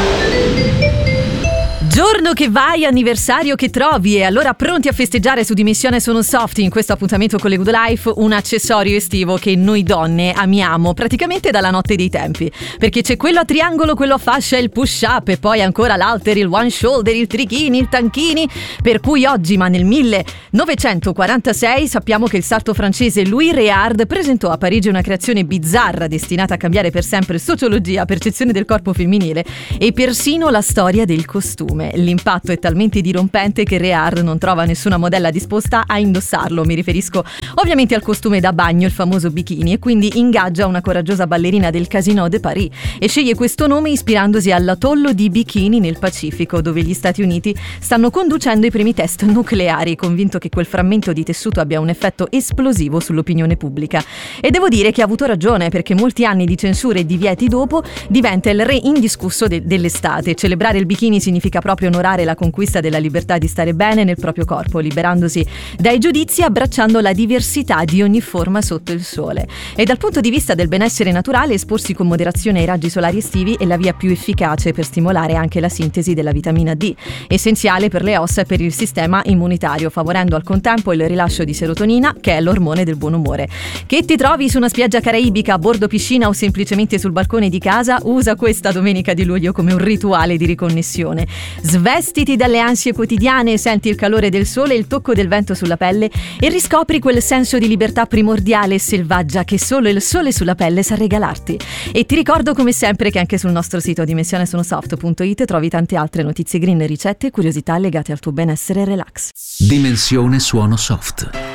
Giorno che vai, anniversario che trovi, e allora pronti a festeggiare su Dimensione Sono Soft in questo appuntamento con le Good Life un accessorio estivo che noi donne amiamo praticamente dalla notte dei tempi, perché c'è quello a triangolo, quello a fascia, il push up, e poi ancora l'halter, il one shoulder, il trichini, il tanchini, per cui oggi, ma nel 1946, sappiamo che il sarto francese Louis Réard presentò a Parigi una creazione bizzarra destinata a cambiare per sempre sociologia, percezione del corpo femminile e persino la storia del costume. L'impatto è talmente dirompente che Réard non trova nessuna modella disposta a indossarlo. Mi riferisco ovviamente al costume da bagno, il famoso bikini, e quindi ingaggia una coraggiosa ballerina del Casino de Paris e sceglie questo nome ispirandosi all'atollo di Bikini nel Pacifico, dove gli Stati Uniti stanno conducendo i primi test nucleari, convinto che quel frammento di tessuto abbia un effetto esplosivo sull'opinione pubblica. E devo dire che ha avuto ragione, perché molti anni di censure e divieti dopo diventa il re indiscusso dell'estate. Celebrare il bikini significa proprio onorare la conquista della libertà di stare bene nel proprio corpo, liberandosi dai giudizi e abbracciando la diversità di ogni forma sotto il sole. E dal punto di vista del benessere naturale, esporsi con moderazione ai raggi solari estivi è la via più efficace per stimolare anche la sintesi della vitamina D, essenziale per le ossa e per il sistema immunitario, favorendo al contempo il rilascio di serotonina, che è l'ormone del buon umore. Che ti trovi su una spiaggia caraibica, a bordo piscina o semplicemente sul balcone di casa, usa questa domenica di luglio come un rituale di riconnessione. Svestiti dalle ansie quotidiane, senti il calore del sole e il tocco del vento sulla pelle e riscopri quel senso di libertà primordiale e selvaggia che solo il sole sulla pelle sa regalarti. E ti ricordo come sempre che anche sul nostro sito dimensionesonosoft.it trovi tante altre notizie green, ricette e curiosità legate al tuo benessere e relax. Dimensione Suono Soft.